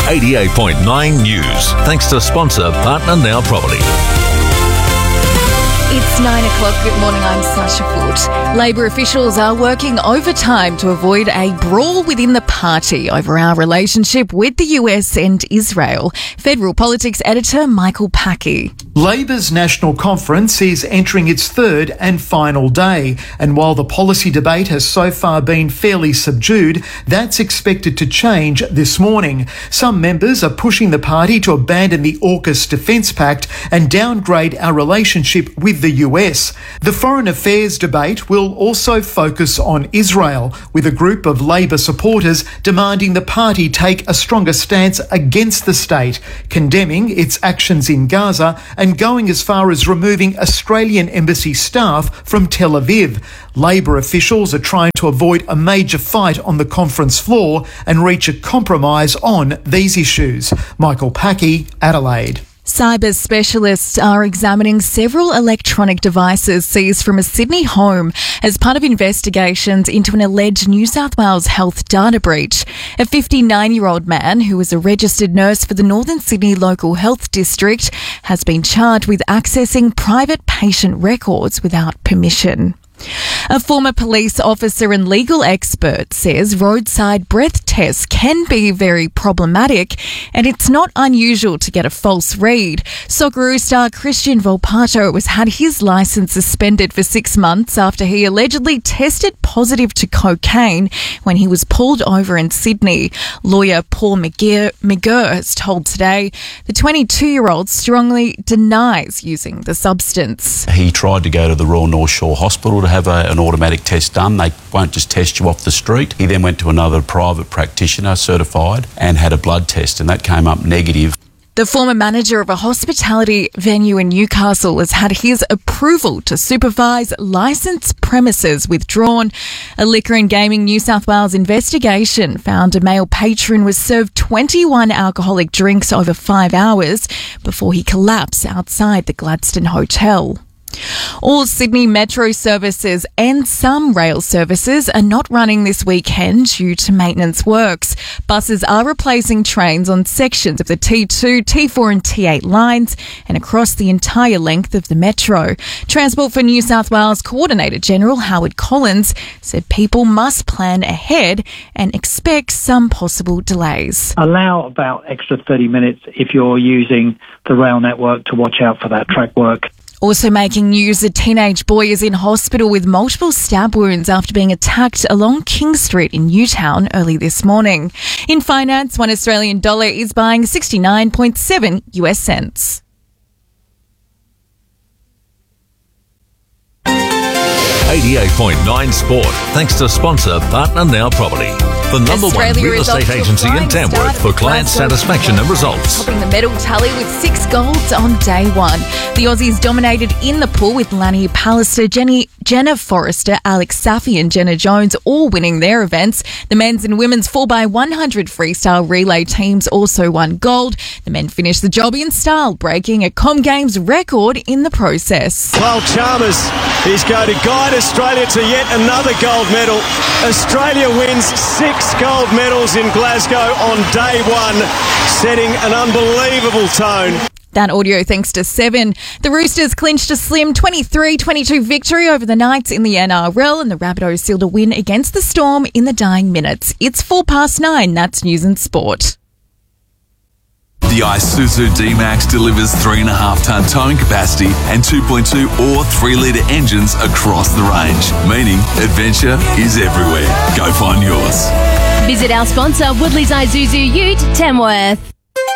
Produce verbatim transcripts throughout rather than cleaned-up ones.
eighty-eight point nine News. Thanks to sponsor Partner Now Property. It's nine o'clock. Good morning, I'm Sasha Foote. Labor officials are working overtime to avoid a brawl within the party over our relationship with the U S and Israel. Federal Politics editor Michael Packey. Labor's National Conference is entering its third and final day, and while the policy debate has so far been fairly subdued, that's expected to change this morning. Some members are pushing the party to abandon the AUKUS Defence Pact and downgrade our relationship with the U S. The foreign affairs debate will also focus on Israel, with a group of Labor supporters demanding the party take a stronger stance against the state, condemning its actions in Gaza and going as far as removing Australian embassy staff from Tel Aviv. Labor officials are trying to avoid a major fight on the conference floor and reach a compromise on these issues. Michael Packey, Adelaide. Cyber specialists are examining several electronic devices seized from a Sydney home as part of investigations into an alleged New South Wales health data breach. A fifty-nine-year-old man who was a registered nurse for the Northern Sydney Local Health District has been charged with accessing private patient records without permission. A former police officer and legal expert says roadside breath tests can be very problematic and it's not unusual to get a false read. Socceroo star Christian Volpato has had his licence suspended for six months after he allegedly tested positive to cocaine when he was pulled over in Sydney. Lawyer Paul McGeer, McGurr has told Today the twenty-two-year-old strongly denies using the substance. He tried to go to the Royal North Shore Hospital to have a, an automatic test done. They won't just test you off the street. He then went to another private practitioner, certified, and had a blood test, and that came up negative. The former manager of a hospitality venue in Newcastle has had his approval to supervise licensed premises withdrawn. A Liquor and Gaming New South Wales investigation found a male patron was served twenty-one alcoholic drinks over five hours before he collapsed outside the Gladstone Hotel. All Sydney Metro services and some rail services are not running this weekend due to maintenance works. Buses are replacing trains on sections of the T two, T four and T eight lines and across the entire length of the Metro. Transport for New South Wales Coordinator General Howard Collins said people must plan ahead and expect some possible delays. Allow about extra thirty minutes if you're using the rail network to watch out for that track work. Also making news, a teenage boy is in hospital with multiple stab wounds after being attacked along King Street in Newtown early this morning. In finance, one Australian dollar is buying sixty-nine point seven US cents. eighty-eight point nine Sport, thanks to sponsor Partner Now Property, the number Australia one real estate agency in Tamworth for client satisfaction and results. Topping the medal tally with six golds on day one. The Aussies dominated in the pool with Lani Pallister, Jenny, Jenna Forrester, Alex Safi and Jenna Jones all winning their events. The men's and women's four by one hundred freestyle relay teams also won gold. The men finished the job in style, breaking a Com Games record in the process. Well, Chalmers is going to guide Australia to yet another gold medal. Australia wins six gold medals in Glasgow on day one, setting an unbelievable tone. That audio thanks to Seven. The Roosters clinched a slim twenty-three twenty-two victory over the Knights in the N R L, and the Rabbitohs sealed a win against the Storm in the dying minutes. It's four past nine. That's News and Sport. The Isuzu D-Max delivers three point five tonne towing capacity and two point two or three litre engines across the range, meaning adventure is everywhere. Go find yours. Visit our sponsor, Woodley's Isuzu Ute, Tamworth.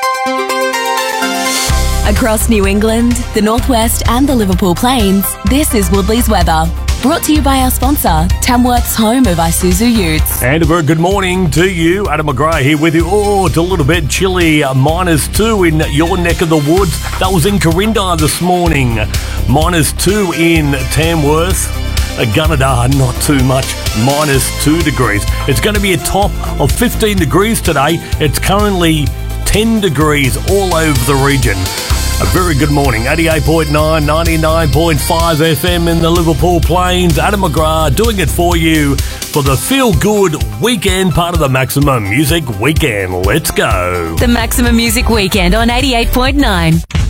Across New England, the Northwest and the Liverpool Plains, this is Woodley's weather. Brought to you by our sponsor, Tamworth's home of Isuzu Utes. And a very good morning to you. Adam McGrath here with you. Oh, it's a little bit chilly. Uh, minus two in your neck of the woods. That was in Corinda this morning. Minus two in Tamworth. Uh, Gunnedah, not too much. Minus two degrees. It's going to be a top of fifteen degrees today. It's currently ten degrees all over the region. A very good morning. eighty-eight point nine, ninety-nine point five F M in the Liverpool Plains. Adam McGrath doing it for you for the feel-good weekend part of the Maximum Music Weekend. Let's go. The Maximum Music Weekend on eighty-eight point nine.